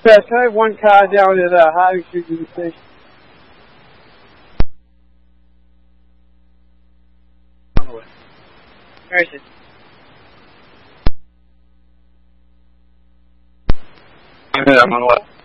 Dispatch, I have one car down at Harding Street Union Station. Where is it? I'm on the left.